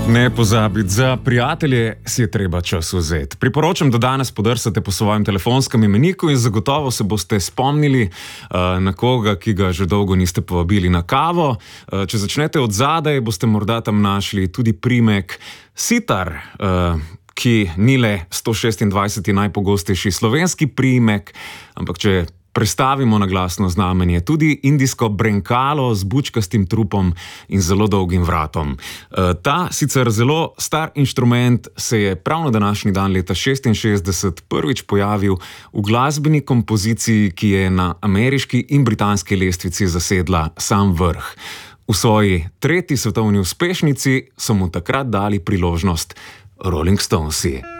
Ne pozabiti, za prijatelje si je treba čas vzeti. Priporočam, da danes podrsate po svojem telefonskem imeniku in zagotovo se boste spomnili na koga, ki ga že dolgo niste povabili na kavo. Če začnete od zadaj, boste morda tam našli tudi priimek Sitar, ki ni le 126. najpogostejši slovenski priimek, ampak če prestavimo na glasno znamenje tudi indijsko brenkalo z bučkastim trupom in zelo dolgim vratom. Ta sicer zelo star inštrument se je prav na današnji dan leta 1966 prvič pojavil v glasbeni kompoziciji, ki je na ameriški in britanski lestvici zasedla sam vrh. V svoji tretji svetovni uspešnici so mu takrat dali priložnost Rolling Stonesi.